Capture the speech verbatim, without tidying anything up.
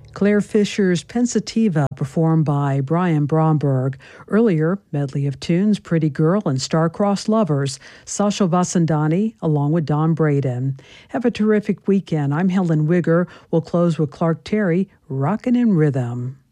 Claire Fisher's Pensativa, performed by Brian Bromberg. Earlier, medley of tunes, Pretty Girl and Star-Crossed Lovers, Sasha Vasandani, along with Don Braden. Have a terrific weekend. I'm Helen Wigger. We'll close with Clark Terry, Rockin' in Rhythm.